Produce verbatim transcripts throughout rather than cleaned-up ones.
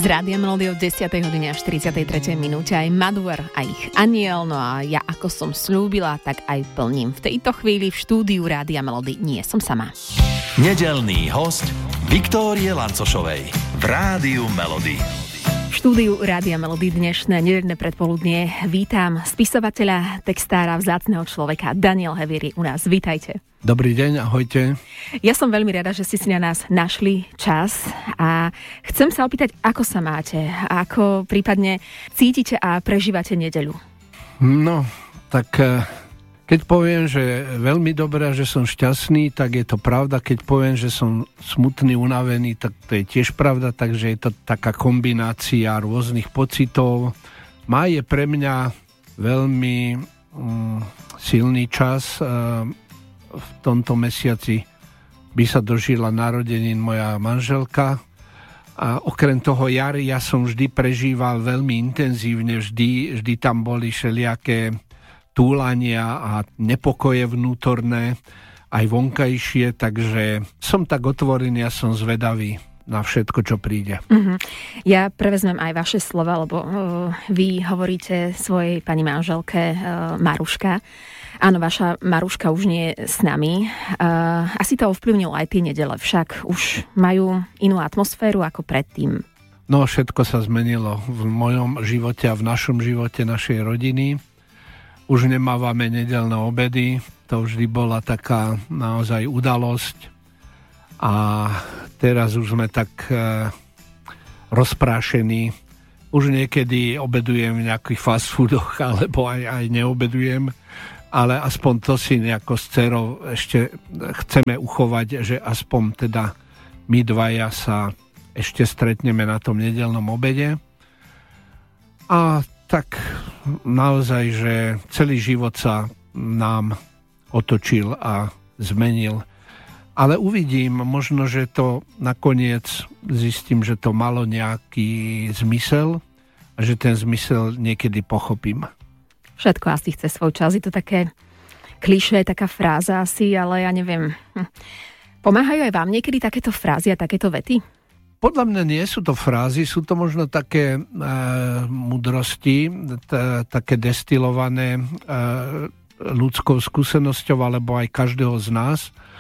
Rádia Melody od desiatej hodiny až štyridsiatej tretej minúte aj Maduer a ich Aniel, no a ja ako som slúbila, tak aj plním. V tejto chvíli v štúdiu Rádia Melody nie som sama. Nedeľný host Viktórie Lancošovej v Rádiu Melody. V štúdiu Rádia Melody dnešné nedeľné predpoludnie vítam spisovateľa, textára, vzácneho človeka Daniel Hevieri u nás. Vítajte. Dobrý deň, ahojte. Ja som veľmi rada, že ste si na nás našli čas a chcem sa opýtať, ako sa máte, ako prípadne cítite a prežívate nedeľu. No, tak keď poviem, že veľmi dobré a že som šťastný, tak je to pravda. Keď poviem, že som smutný, unavený, tak to je tiež pravda, takže je to taká kombinácia rôznych pocitov. Máj je pre mňa veľmi mm, silný čas. V tomto mesiaci by sa dožila narodenín moja manželka a okrem toho jar ja som vždy prežíval veľmi intenzívne, vždy, vždy tam boli všelijaké túlania a nepokoje vnútorné, aj vonkajšie, takže som tak otvorený a som zvedavý na všetko, čo príde. Uh-huh. Ja prevezmem aj vaše slova, lebo uh, vy hovoríte svojej pani manželke uh, Maruška. Áno, vaša Maruška už nie je s nami. Uh, asi to ovplyvnilo aj tie nedele, však už majú inú atmosféru ako predtým. No, všetko sa zmenilo v mojom živote a v našom živote našej rodiny. Už nemávame nedeľné obedy, to vždy bola taká naozaj udalosť. A teraz už sme tak uh, rozprášení. Už niekedy obedujem v nejakých fast foodoch, alebo aj, aj neobedujem. Ale aspoň to si nejako s dcerou ešte chceme uchovať, že aspoň teda my dvaja sa ešte stretneme na tom nedeľnom obede. A tak naozaj, že celý život sa nám otočil a zmenil. Ale uvidím, možno, že to nakoniec zistím, že to malo nejaký zmysel a že ten zmysel niekedy pochopím. Všetko asi chce svoj čas. Je to také klišé, taká fráza asi, ale ja neviem. Hm. Pomáhajú aj vám niekedy takéto frázy a takéto vety? Podľa mňa nie sú to frázy, sú to možno také e, múdrosti, t- také destilované e, ľudskou skúsenosťou alebo aj každého z nás.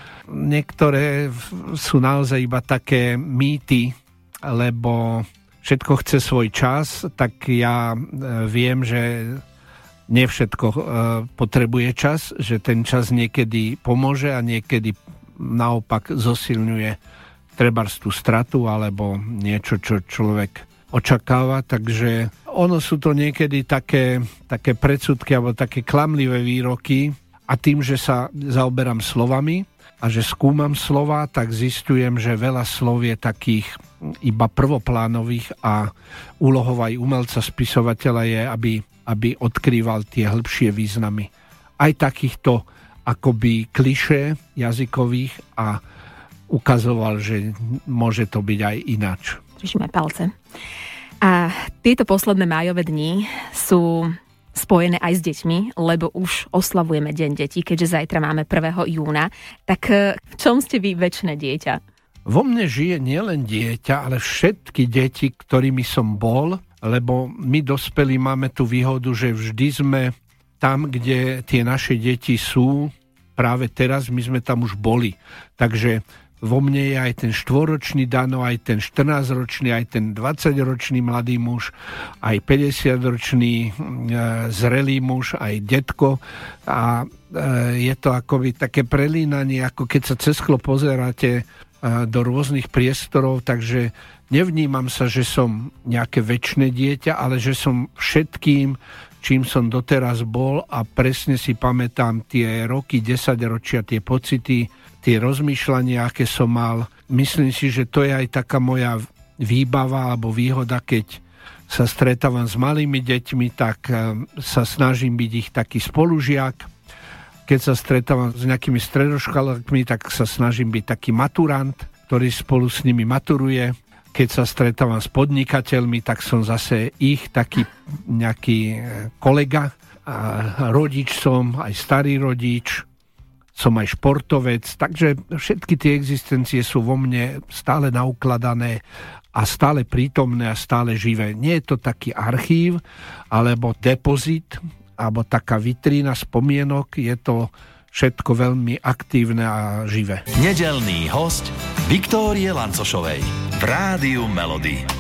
Niektoré sú naozaj iba také mýty, lebo všetko chce svoj čas, tak ja e, viem, že nie všetko e, potrebuje čas, že ten čas niekedy pomôže a niekedy naopak zosilňuje trebárs tú stratu alebo niečo, čo človek očakáva. Takže ono sú to niekedy také, také predsudky alebo také klamlivé výroky a tým, že sa zaoberám slovami a že skúmam slova, tak zistujem, že veľa slov je takých iba prvoplánových a úlohou aj umelca, spisovateľa je, aby aby odkrýval tie hĺbšie významy. Aj takýchto akoby klišé jazykových a ukazoval, že môže to byť aj ináč. Držíme palce. A tieto posledné májové dni sú spojené aj s deťmi, lebo už oslavujeme Deň detí, keďže zajtra máme prvého júna. Tak v čom ste vy večné dieťa? Vo mne žije nielen dieťa, ale všetky deti, ktorými som bol, lebo my dospelí máme tú výhodu, že vždy sme tam, kde tie naše deti sú. Práve teraz my sme tam už boli. Takže vo mne je aj ten štvoročný Dano, aj ten štrnásťročný, aj ten dvadsaťročný mladý muž, aj päťdesiatročný e, zrelý muž, aj detko. A e, je to akoby také prelínanie, ako keď sa cez sklo pozeráte e, do rôznych priestorov, takže nevnímam sa, že som nejaké večné dieťa, ale že som všetkým, čím som doteraz bol a presne si pamätám tie roky, desaťročia, tie pocity, tie rozmýšľania, aké som mal. Myslím si, že to je aj taká moja výbava alebo výhoda, keď sa stretávam s malými deťmi, tak sa snažím byť ich taký spolužiak. Keď sa stretávam s nejakými stredoškolákmi, tak sa snažím byť taký maturant, ktorý spolu s nimi maturuje. Keď sa stretávam s podnikateľmi, tak som zase ich taký nejaký kolega. A rodič som, aj starý rodič, som aj športovec, takže všetky tie existencie sú vo mne stále naukladané a stále prítomné a stále živé. Nie je to taký archív alebo depozit alebo taká vitrína spomienok, je to všetko veľmi aktívne a živé. Nedeľný host Viktórie Lancošovej v Rádiu Melody.